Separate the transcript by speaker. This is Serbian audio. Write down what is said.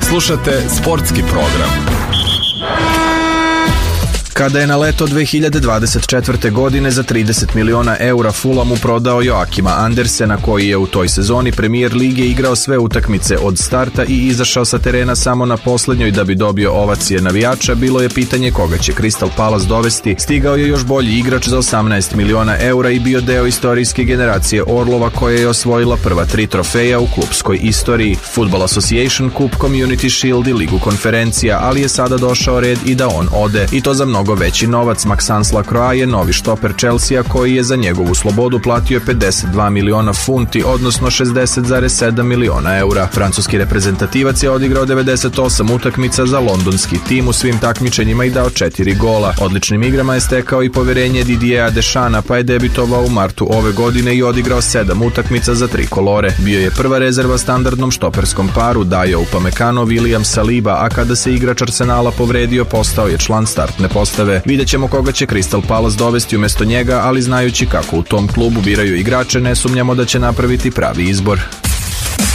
Speaker 1: Slušate sportski program. Kada je na leto 2024. godine za 30 miliona eura Fulamu prodao Joakima Andersena, koji je u toj sezoni Premier lige igrao sve utakmice od starta i izašao sa terena samo na poslednjoj da bi dobio ovacije navijača, bilo je pitanje koga će Crystal Palace dovesti. Stigao je još bolji igrač za 18 miliona eura i bio deo istorijske generacije Orlova koja je osvojila prva 3 trofeja u klupskoj istoriji: Football Association Cup, Community Shield i Ligu konferencija, ali je sada došao red i da on ode, i to za mnogo veći novac. Maxence Lacroix je novi štoper Chelsea, koji je za njegovu slobodu platio 52 miliona funti, odnosno 60,7 miliona eura. Francuski reprezentativac je odigrao 98 utakmica za londonski tim u svim takmičenjima i dao 4 gola. Odličnim igrama je stekao i poverenje Didiera Deschampa, pa je debitovao u martu ove godine i odigrao 7 utakmica za trikolore. Bio je prva rezerva standardnom štoperskom paru Dayo Upamecano, William Saliba, a kada se igrač Arsenala povredio, postao je član startne postave. Vidjet ćemo koga će Crystal Palace dovesti umesto njega, ali znajući kako u tom klubu biraju igrače, ne sumnjamo da će napraviti pravi izbor.